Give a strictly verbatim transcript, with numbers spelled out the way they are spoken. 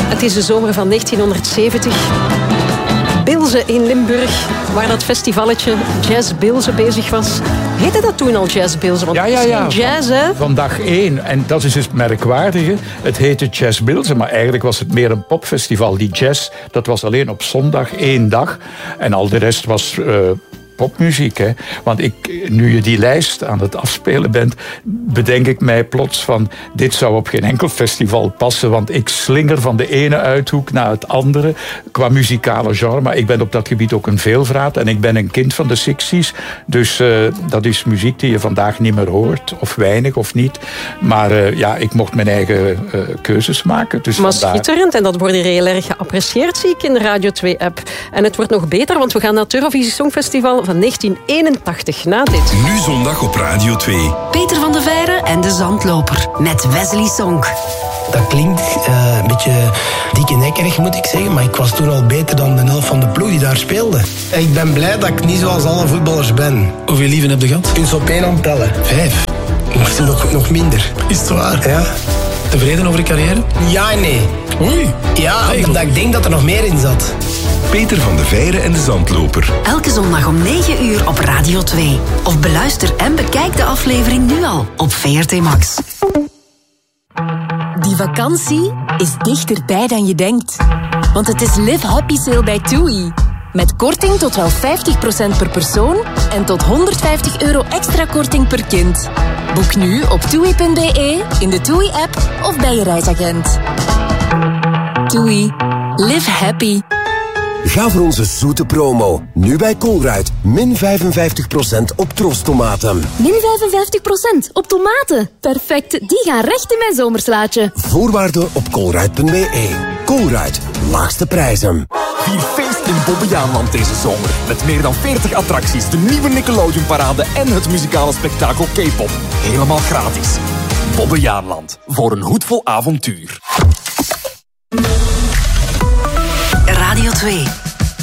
Het is de zomer van negentienhonderdzeventig. Bilze in Limburg, waar dat festivalletje Jazz Bilze bezig was. Heette dat toen al Jazz Bilze? Want ja, ja, ja. Het is geen jazz, hè? Van dag één. En dat is dus het merkwaardige. Het heette Jazz Bilze, maar eigenlijk was het meer een popfestival. Die jazz, dat was alleen op zondag één dag. En al de rest was... Uh, popmuziek, hè. Want ik, nu je die lijst aan het afspelen bent, bedenk ik mij plots van, dit zou op geen enkel festival passen, want ik slinger van de ene uithoek naar het andere, qua muzikale genre, maar ik ben op dat gebied ook een veelvraat en ik ben een kind van de sixties, dus uh, dat is muziek die je vandaag niet meer hoort, of weinig of niet. Maar uh, ja, ik mocht mijn eigen uh, keuzes maken. Dus maar vandaar... schitterend, en dat wordt hier heel erg geapprecieerd, zie ik in de Radio twee-app. En het wordt nog beter, want we gaan naar het Eurovisie Songfestival van negentien eenentachtig na dit. Nu zondag op Radio twee. Peter van de Veire en de Zandloper met Wesley Sonk. Dat klinkt uh, een beetje dikke nekkerig, moet ik zeggen, maar ik was toen al beter dan de helft van de ploeg die daar speelde. En ik ben blij dat ik niet zoals alle voetballers ben. Hoeveel lieven heb je gehad? Kun je op één hand tellen? Vijf. Of nog, nog minder. Is het waar? Ja. Tevreden over je carrière? Ja en nee. Oei. Ja, omdat ik denk dat er nog meer in zat. Peter van de Veire en de Zandloper. Elke zondag om negen uur op Radio twee. Of beluister en bekijk de aflevering nu al op V R T Max. Die vakantie is dichterbij dan je denkt. Want het is Live Happy Sale bij TUI. Met korting tot wel vijftig procent per persoon en tot honderdvijftig euro extra korting per kind. Boek nu op toei punt b e, in de TUI-app of bij je reisagent. TUI. Live happy. Ga voor onze zoete promo. Nu bij Colruyt. Min vijfenvijftig procent op trostomaten. Min vijfenvijftig procent op tomaten. Perfect, die gaan recht in mijn zomerslaatje. Voorwaarden op colruyt punt b e. Colruyt. Laagste prijzen. Vier feest in Bobbejaanland deze zomer. Met meer dan veertig attracties, de nieuwe Nickelodeon-parade en het muzikale spektakel K-pop. Helemaal gratis. Bobbejaanland. Voor een hoedvol avontuur. Radio twee.